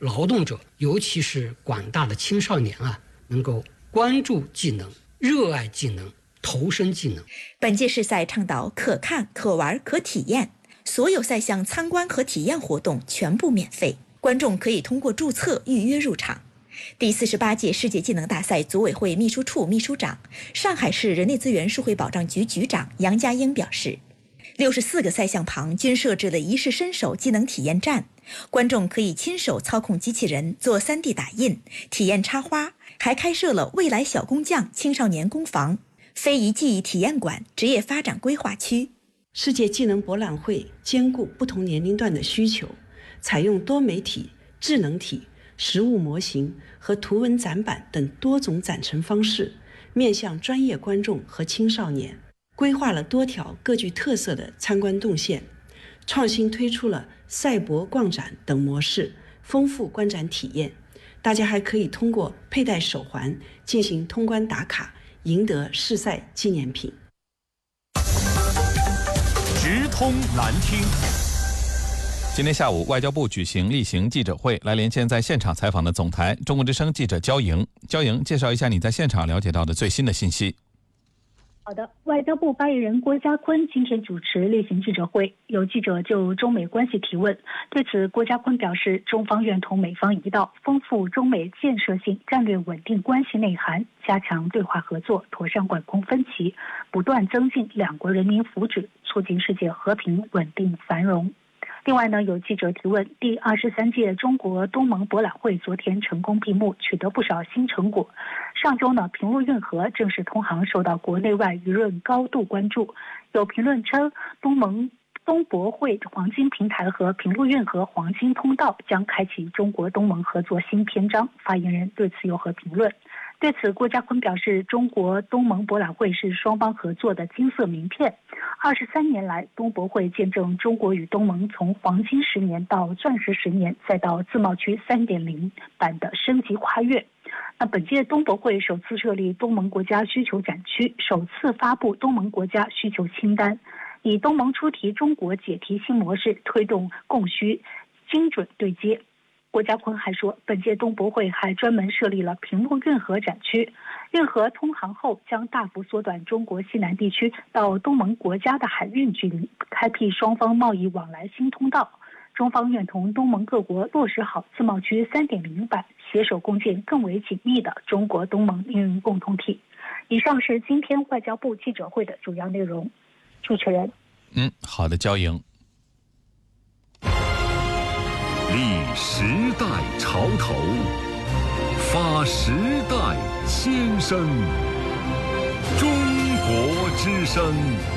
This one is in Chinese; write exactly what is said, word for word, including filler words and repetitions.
劳动者，尤其是广大的青少年啊，能够关注技能、热爱技能、投身技能。 本届世赛倡导可看、可玩、可体验，所有赛项参观和体验活动全部免费，观众可以通过注册预约入场。第四十八届世界技能大赛组委会秘书处秘书长、上海市人力资源社会保障局局长杨家英表示，六十四个赛项旁均设置了一试身手技能体验站，观众可以亲手操控机器人做 三 D 打印，体验插花，还开设了未来小工匠青少年工坊、非遗技艺体验馆、职业发展规划区。 世界技能博览会兼顾不同年龄段的需求，采用多媒体、智能体、实物模型和图文展板等多种展陈方式，面向专业观众和青少年，规划了多条各具特色的参观动线，创新推出了赛博逛展等模式，丰富观展体验。大家还可以通过佩戴手环进行通关打卡，赢得世赛纪念品。 直通难听。 今天下午，外交部举行例行记者会，来连线在现场采访的总台中国之声记者焦莹。焦莹，介绍一下你在现场了解到的最新的信息。 好的，外交部发言人郭家坤今天主持例行记者会，有记者就中美关系提问。对此，郭家坤表示，中方愿同美方一道，丰富中美建设性战略稳定关系内涵，加强对话合作，妥善管控分歧，不断增进两国人民福祉，促进世界和平稳定繁荣。另外呢，有记者提问，第二十三届中国东盟博览会昨天成功闭幕，取得不少新成果。上周呢，平路运河正式通航受到国内外舆论高度关注。有评论称，东盟东博会黄金平台和平路运河黄金通道将开启中国东盟合作新篇章。发言人对此有何评论？对此，郭家坤表示，中国东盟博览会是双方合作的金色名片。二十三年来，东博会见证中国与东盟从黄金十年到钻石十年，再到自贸区 三点零 版的升级跨越。那本届东博会首次设立东盟国家需求展区，首次发布东盟国家需求清单，以东盟出题中国解题新模式推动供需精准对接。郭家坤还说，本届东博会还专门设立了平路运河展区，运河通航后将大幅缩短中国西南地区到东盟国家的海运距离，开辟双方贸易往来新通道。中方愿同东盟各国落实好自贸区 三点零 版，携手共建更为紧密的中国东盟命运共同体。以上是今天外交部记者会的主要内容。主持人， 嗯，好的，焦莹。 立时代潮头，发时代先声。中国之声。